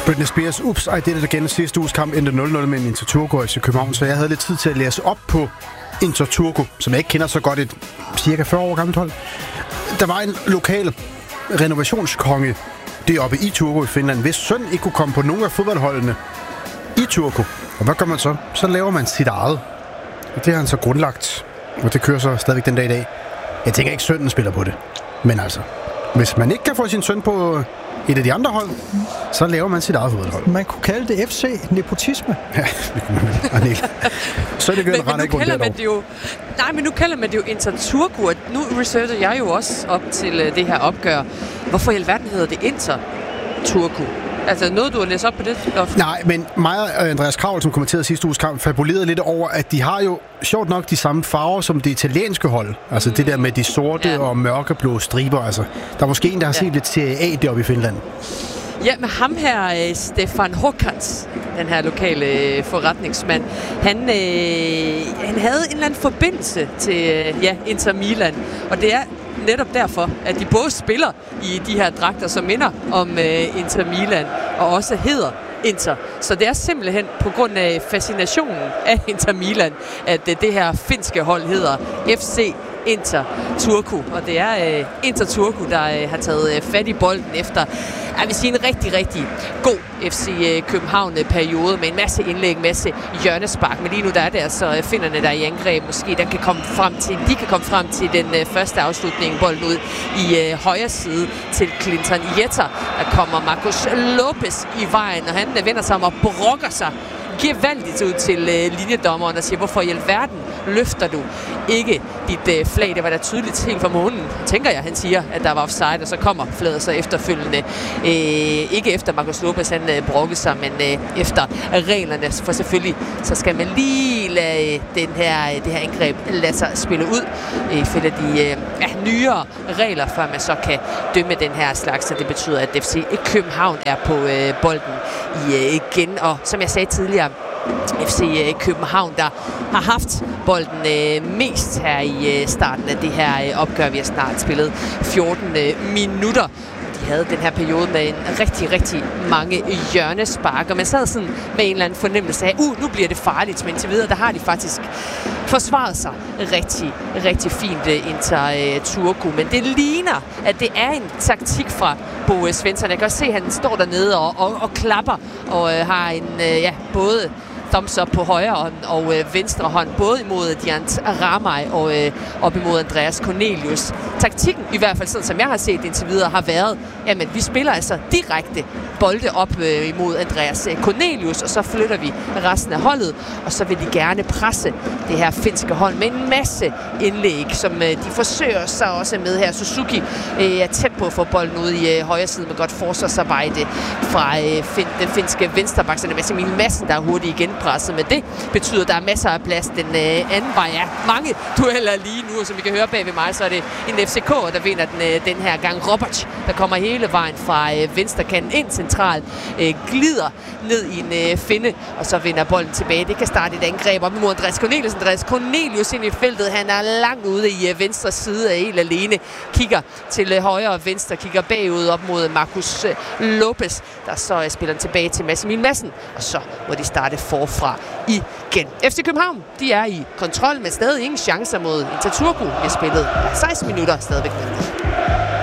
Britney Spears, Oops, I Did It Again. Sidste uges kamp endte 0-0 mellem Inter Turku og FC København, så jeg havde lidt tid til at læse op på Inter Turku, som jeg ikke kender så godt, et cirka 40 år gammelt hold. Der var en lokal renovationskonge deroppe i Turku i Finland, hvis søn ikke kunne komme på nogen af fodboldholdene i Turku. Og hvad gør man så? Så laver man sit eget. Og det har han så grundlagt, og det kører så stadigvæk den dag i dag. Jeg tænker ikke, sønnen spiller på det. Men altså, hvis man ikke kan få sin søn på et af de andre hold, så laver man sit eget fodboldhold. Man kunne kalde det FC nepotisme. Ja, det kunne man. Så er det men nu kalder man det jo Inter Turku, og nu researcher jeg jo også op til det her opgør. Hvorfor i alverden hedder det Inter Turku? Altså noget, du har læst op på det? Nej, men mig og Andreas Kravl, som kommenterede sidste uges kamp, fabulerede lidt over, at de har jo sjovt nok de samme farver som det italienske hold. Altså det der med de sorte og mørkeblå striber. Altså, der er måske en, der har set lidt Serie A deroppe i Finland. Ja, med ham her, Stefan Håkans, den her lokale forretningsmand, han havde en eller anden forbindelse til Inter Milan, og det er netop derfor, at de både spiller i de her dragter, som minder om Inter Milan, og også hedder Inter. Så det er simpelthen på grund af fascinationen af Inter Milan, at det her finske hold hedder FC Inter Turku. Og det er Inter Turku, der har taget fat i bolden efter, jeg vil sige, en rigtig, rigtig god FC København-periode med en masse indlæg, en masse hjørnespark. Men lige nu der er det altså finnerne, der er i angreb. Måske de kan komme frem til den første afslutning. Bolden ud i højre side til Clinton Jeter. Der kommer Marcos Lopez i vejen, og han vender sig om og brokker sig gevaldigt ud til linjedommeren og siger, hvorfor i alverden løfter du ikke dit flag? Det var da tydeligt helt fra månen, tænker jeg, han siger, at der var offside, og så kommer flaget så efterfølgende. Ikke efter Marcos Lopez, han brokkede sig, men efter reglerne, for selvfølgelig, så skal man lige lade det her angreb lade sig spille ud ifølge de nyere regler, før man så kan dømme den her slags, så det betyder, at FC København er på bolden igen, og som jeg sagde tidligere, FC København, der har haft bolden mest her i starten af det her opgør. Vi har snart spillet 14 minutter. De havde den her periode med en rigtig, rigtig mange hjørnespark, og man sad sådan med en eller anden fornemmelse af, nu bliver det farligt, men til videre, der har de faktisk forsvaret sig rigtig, rigtig fint Inter Turku. Men det ligner, at det er en taktik fra Bo Svensson. Jeg kan også se, at han står dernede og klapper og har en, både thumbs up på højre hånd og venstre hånd, både imod Diant Ramay og op imod Andreas Cornelius. Taktikken, i hvert fald sådan som jeg har set indtil videre, har været, jamen vi spiller altså direkte bolde op imod Andreas Cornelius, og så flytter vi resten af holdet, og så vil de gerne presse det her finske hold med en masse indlæg, som de forsøger sig også med her. Suzuki er tæt på at få bolden ud i højre side med godt forsvarsarbejde fra den finske venstreback, så det er Maximilian Madsen, der er hurtigt igen presset, men det betyder, at der er masser af plads den anden vej. Ja, mange dueller lige nu, og som I kan høre bag ved mig, så er det en FCK, der vinder den her gang. Robert, der kommer hele vejen fra venstrekanten ind centralt, glider ned i en finde, og så vinder bolden tilbage. Det kan starte et angreb op imod Andreas Cornelius. Andreas Cornelius ind i feltet. Han er langt ude i venstre side af helt alene. Kigger til højre og venstre, kigger bagud op mod Marcos Lopez, der så spiller tilbage til Maximilian Madsen, og så må de starte forfra igen. FC København, de er i kontrol, men stadig ingen chancer mod Inter Turku. Vi har spillet 16 minutter stadigvæk.